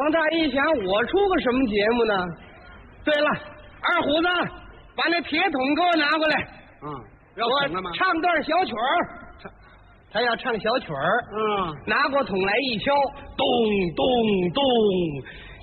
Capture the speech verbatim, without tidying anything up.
王大一想，我出个什么节目呢？对了，二虎子，把那铁桶给我拿过来。 嗯， 我了吗？ 唱段小曲儿。他要唱小曲儿。 嗯， 拿过桶来一敲，咚咚咚，